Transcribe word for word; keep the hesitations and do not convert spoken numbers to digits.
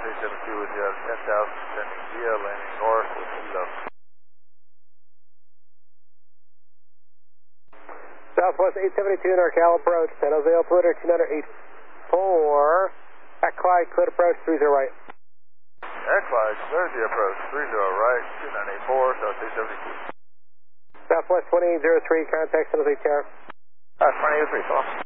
eight seven two with you at ten thousand, sending via landing north with Kilo. Southwest eight seventy-two, NorCal approach, San Jose altimeter two nine eight four. At Clyde, cleared approach three zero right. At Clyde, cleared the approach three zero right, two nine eight four, South eight seventy-two. Southwest twenty-eight oh three, contact San Jose Tower. Uh, twenty-eight oh three, call.